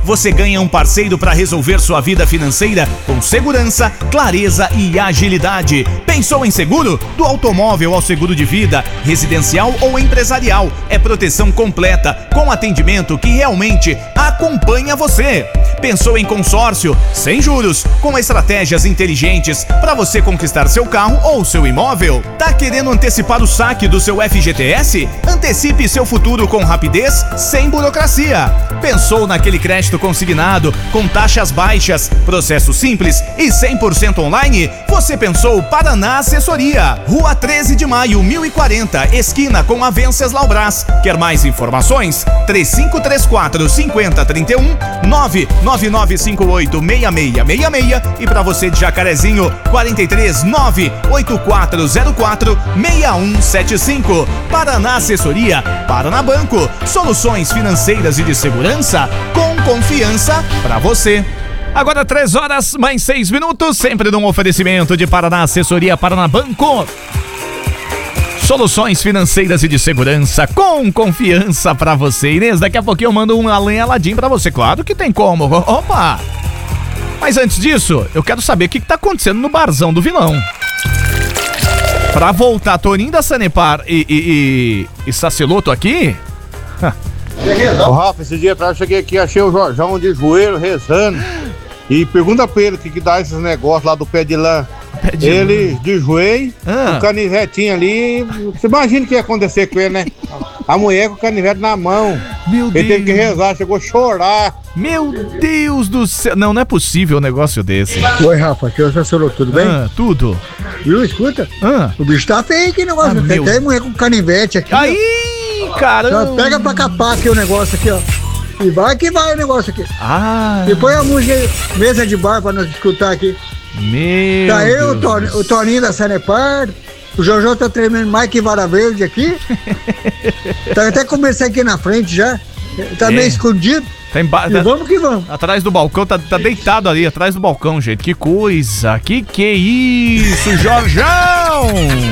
você ganha um parceiro para resolver sua vida financeira com segurança, clareza e agilidade. Pensou em seguro? Do automóvel ao seguro de vida, residencial ou empresarial. É proteção completa, com atendimento que realmente acompanha você. Pensou em consórcio? Sem juros, com estratégias inteligentes para você conquistar seu carro ou seu imóvel. Tá querendo antecipar o saque do seu FGTS? Antecipe seu futuro com rapidez, sem burocracia. Pensou naquele crédito consignado, com taxas baixas, processo simples e 100% online? Você pensou Paraná Assessoria. Rua 13 de Maio, 1040, esquina com Avenças Laubras. Quer mais informações? 3534-5031, 99958-6666 e para você de Jacarezinho, 43-98404-6175. Paraná Assessoria, Paraná Banco, soluções financeiras e de segurança com confiança para você. Agora 3h mais 6, sempre num oferecimento de Paraná Assessoria, Paraná Banco. Soluções financeiras e de segurança com confiança pra você. Inês, daqui a pouquinho eu mando um Além Aladim pra você. Claro que tem como. Opa! Mas antes disso, eu quero saber o que tá acontecendo no Barzão do Vilão. Pra voltar Toninho da Sanepar e Saciloto aqui... Ô Rafa, esse dia atrás eu cheguei aqui, achei o Jorjão de joelho rezando. E pergunta pra ele o que dá esses negócios lá do pé de lã. Ele de joelho, o canivetinho ali. Você imagina o que ia acontecer com ele, né? A mulher com o canivete na mão. Meu Deus. Ele teve que rezar, chegou a chorar. Meu Deus do céu. Não é possível um negócio desse. Oi, Rafa, aqui é o Saciloto, tudo bem? Tudo. Viu, escuta? O bicho tá feio aqui, negócio. Tem até mulher com canivete aqui. Aí, caramba. Então, pega pra capar aqui o negócio aqui, ó. E vai que vai o negócio aqui. E põe a música aí, mesa de bar pra nós escutar aqui. Meu tá aí o Toninho da Sanepar, o Jojo tá tremendo mais que vara verde aqui. Tá até comecei aqui na frente já. Tá meio escondido. E vamos que vamos. Atrás do balcão, tá deitado ali, atrás do balcão, gente. Que coisa, que é isso, Jorjão!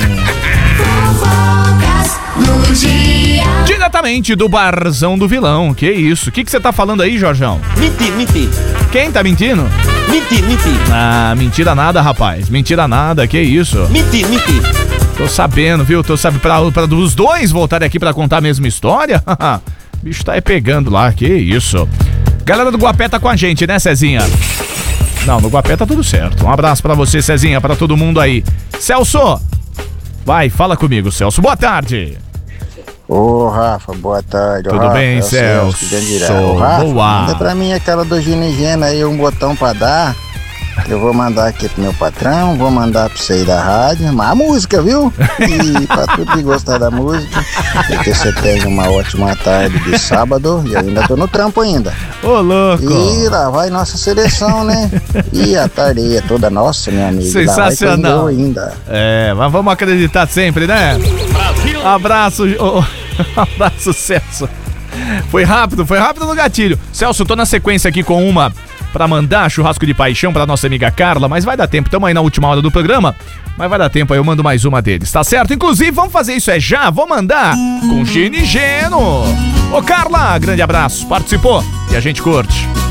Diretamente do Barzão do Vilão, que isso? O que você tá falando aí, Jorjão? Mentir. Quem tá mentindo? Mentir. Ah, mentira nada, rapaz. Mentira nada, que isso? Mentir. Tô sabendo, viu? Tô sabendo, pra os dois voltarem aqui pra contar a mesma história? O bicho tá aí pegando lá, que isso? Galera do Guapé tá com a gente, né, Cezinha? Não, no Guapé tá tudo certo. Um abraço pra você, Cezinha, pra todo mundo aí. Celso! Vai, fala comigo, Celso. Boa tarde. Ô, Rafa, boa tarde. Tudo Rafa, bem, Celso? Ô, Rafa, boa. manda pra mim aquela do Ginigena aí, um botão pra dar. Eu vou mandar aqui pro meu patrão, vou mandar pra você aí da rádio, mas a música, viu? E pra tudo que gostar da música, que você tenha uma ótima tarde de sábado, e eu ainda tô no trampo ainda. Ô, louco! E lá vai nossa seleção, né? E a tarde aí é toda nossa, meu amigo. Sensacional. Ainda. Mas vamos acreditar sempre, né? Brasil. Abraço, abraço, Celso. Foi rápido no gatilho. Celso, tô na sequência aqui com uma pra mandar churrasco de paixão pra nossa amiga Carla, mas vai dar tempo, tamo aí na última hora do programa, mas vai dar tempo aí, eu mando mais uma deles, tá certo? Inclusive, vamos fazer isso já, vou mandar com Ginigeno. Ô Carla, grande abraço, participou e a gente curte.